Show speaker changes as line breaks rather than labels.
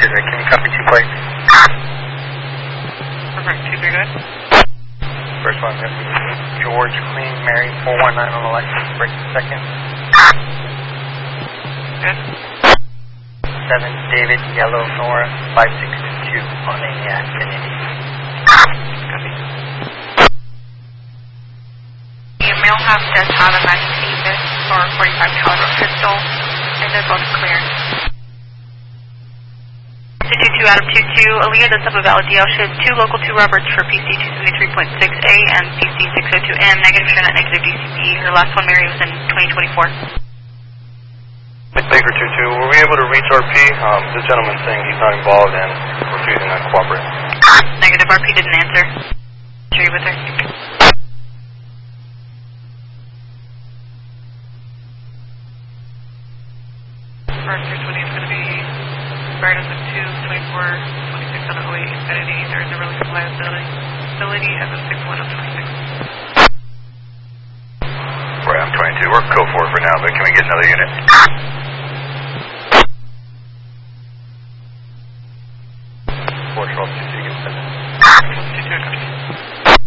Desiree, can you copy 2 plates?
Perfect, 2 very good.
First one, George Queen, Mary 419 on the license, break the second.
Good.
7, David, Yellow, Nora, 562 on a Infinity.
Copy. The male half does have a magazine or 45 caliber pistol, and they're both clear. 222 out of 22, Aaliyah, the sub of Valadeo, shows 2 local 2 Roberts for PC 273.6A and PC 602M, negative share net, negative DCP. Her last one, Mary, was in 2024.
Baker 22, were we able to reach RP? This gentleman's saying he's not involved and refusing to cooperate.
Negative, RP didn't answer. Sure you with her? First, 20 is going to be right on the 2, 24, 26 on the 08 Infinity. There is a relative liability as of 6-1 of 26.
Right, I'm 22. We're code 4 for now, but can we get another unit? 412.